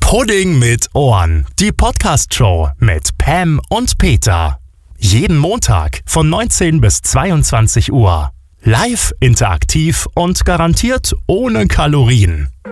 Pudding mit Ohren. Die Podcast-Show mit Pam und Peter. Jeden Montag von 19 bis 22 Uhr. Live, interaktiv und garantiert ohne Kalorien.